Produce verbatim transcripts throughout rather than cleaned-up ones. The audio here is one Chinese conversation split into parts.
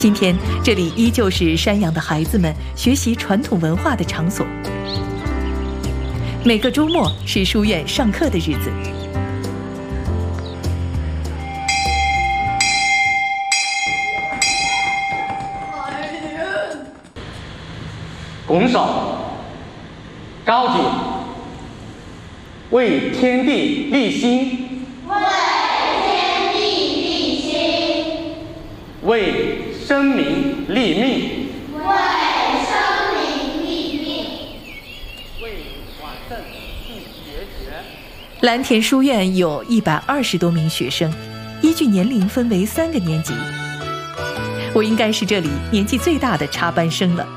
今天，这里依旧是山阳的孩子们学习传统文化的场所。每个周末是书院上课的日子。 拱手，高举，为天地立心， 为天地立心， 为生民立命， 为生民立命， 为往圣继学识。 蓝田书院有一百二十多名学生，依据年龄分为三个年级。我应该是这里年纪最大的插班生了。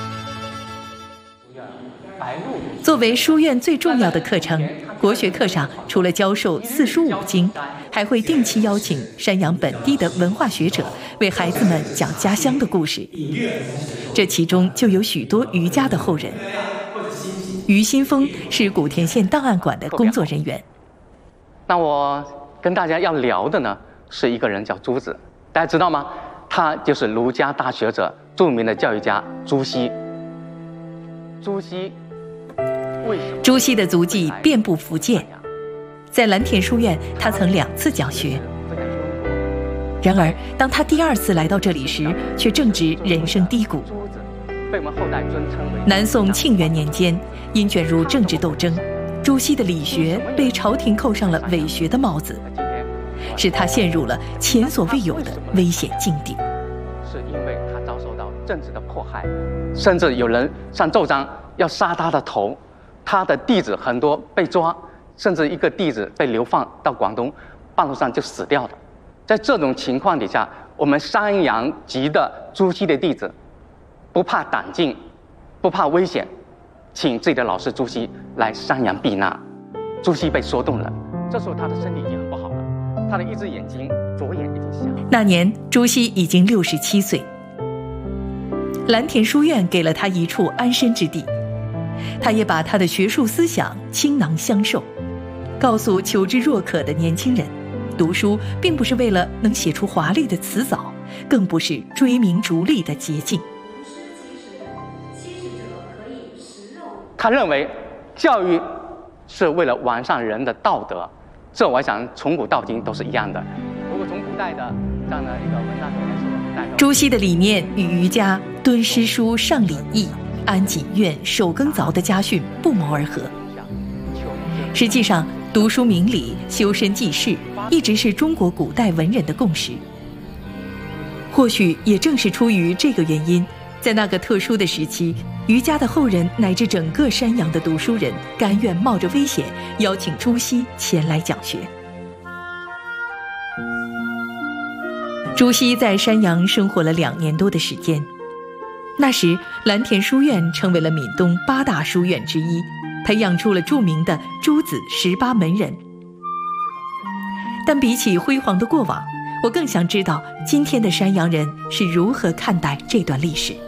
作为书院最重要的课程，国学课上除了教授四书五经，还会定期邀请山阳本地的文化学者为孩子们讲家乡的故事。这其中就有许多余家的后人。于新峰是古田县档案馆的工作人员。 那我跟大家要聊的呢，是一个人叫朱子，大家知道吗？他就是儒家大学者、著名的教育家朱熹。朱熹。 朱熹的足迹遍布福建，在蓝田书院，他曾两次讲学。然而，当他第二次来到这里时，却正值人生低谷。南宋庆元年间，因卷入政治斗争，朱熹的理学被朝廷扣上了伪学的帽子，使他陷入了前所未有的危险境地。 是因为他遭受到政治的迫害，甚至有人上奏章要杀他的头。他的弟子很多被抓，甚至一个弟子被流放到广东，半路上就死掉了。在这种情况底下，我们山阳籍的朱熹的弟子，不怕党禁，不怕危险，请自己的老师朱熹来山阳避难。朱熹被说动了，这时候他的身体已经很不好了，他的一只眼睛左眼已经瞎了。 那年朱熹已经六十七岁，蓝田书院给了他一处安身之地。他也把他的学术思想倾囊相授，告诉求知若渴的年轻人，读书并不是为了能写出华丽的词藻，更不是追名逐利的捷径。 他认为教育是为了完善人的道德，这我想从古到今都是一样的。如果从古代的这样的一个文章里面说， 朱熹的理念与儒家敦诗书尚礼义、安谨院守耕凿的家训不谋而合。实际上，读书明理、修身济世一直是中国古代文人的共识。或许也正是出于这个原因，在那个特殊的时期，余家的后人乃至整个山阳的读书人甘愿冒着危险邀请朱熹前来讲学。朱熹在山阳生活了两年多的时间。那时，蓝田书院成为了闽东八大书院之一，培养出了著名的诸子十八门人。但比起辉煌的过往，我更想知道今天的山阳人是如何看待这段历史。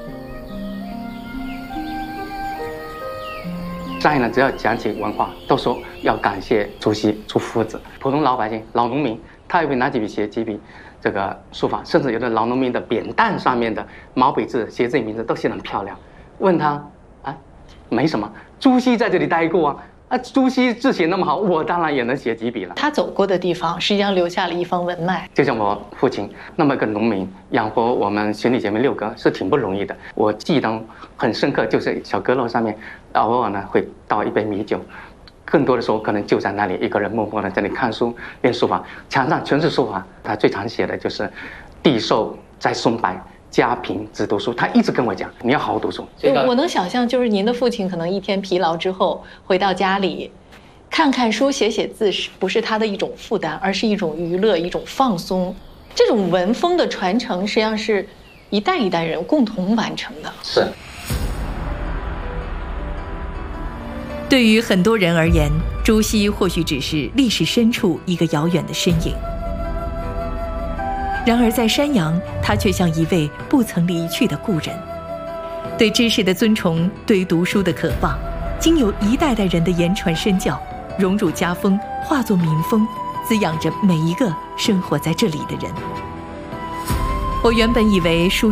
山阳人只要讲起文化，都说要感谢朱熹、朱夫子。普通老百姓、老农民，他也会拿几笔写几笔这个书法，甚至有的老农民的扁担上面的毛笔字写自己名字都写得很漂亮。问他啊，没什么，朱熹在这里待过啊，啊，朱熹字写那么好，我当然也能写几笔了。 他走过的地方，实际上留下了一方文脉。 就像我父亲那么一个农民，养活我们兄弟姐妹六个是挺不容易的。我记得很深刻，就是小阁楼上面，偶尔呢会倒一杯米酒。更多的时候，可能就在那里一个人默默的在那里看书、练书法，墙上全是书法。他最常写的就是“地寿在松柏，家贫只读书”。他一直跟我讲，你要好好读书。 我能想象，就是您的父亲可能一天疲劳之后回到家里，看看书、写写字，是不是他的一种负担，而是一种娱乐、一种放松。这种文风的传承，实际上是一代一代人共同完成的。 是。 对于很多人而言，朱熹或许只是历史深处一个遥远的身影。然而在山阳，他却像一位不曾离去的故人。对知识的尊崇，对读书的渴望，经由一代代人的言传身教，融入家风，化作民风，滋养着每一个生活在这里的人。 我原本以为书